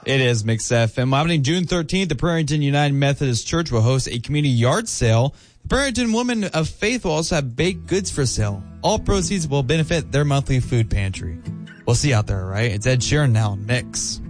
It is Mix FM. Happening June 13th, the Prairieton United Methodist Church will host a community yard sale. The Prairieton Women of Faith will also have baked goods for sale. All proceeds will benefit their monthly food pantry. We'll see you out there, right? It's Ed Sheeran now, Mix.